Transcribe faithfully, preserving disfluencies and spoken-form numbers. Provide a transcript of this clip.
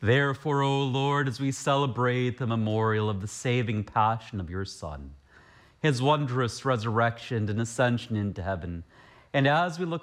Therefore, O Lord, as we celebrate the memorial of the saving passion of your Son, his wondrous resurrection and ascension into heaven, and as we look